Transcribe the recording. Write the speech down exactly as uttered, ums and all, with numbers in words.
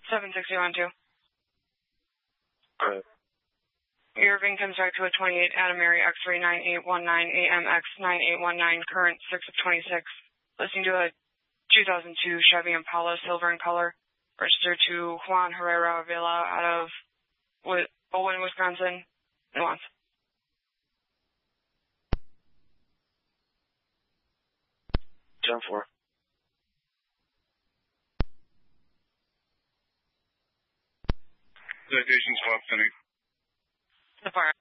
seven six zero one two. Alright. Irving comes back to a twenty-eight Adam Mary X-ray nine eight one nine A M X nine eight one nine, current six of twenty-six. Listening to a two thousand two Chevy Impala, silver in color, registered to Juan Herrera Villa out of Owen, Wisconsin. Nuance. ten four. Citations, Bob Finney. The fire.